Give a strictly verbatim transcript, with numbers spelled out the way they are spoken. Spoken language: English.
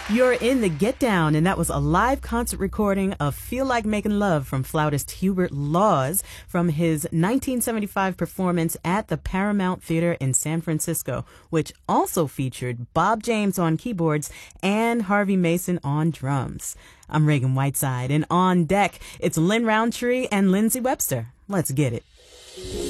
You're in the Get Down, and that was a live concert recording of Feel Like Making Love from flautist Hubert Laws from his nineteen seventy-five performance at the Paramount Theater in San Francisco, which also featured Bob James on keyboards and Harvey Mason on drums. I'm Reagan Whiteside, and on deck, it's Lynn Roundtree and Lindsay Webster. Let's get it.